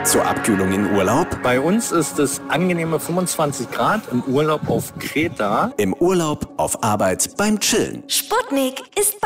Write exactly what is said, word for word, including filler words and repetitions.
zur Abkühlung in Urlaub? Bei uns ist es angenehme fünfundzwanzig Grad im Urlaub auf Kreta. Im Urlaub, auf Arbeit, beim Chillen. Sputnik ist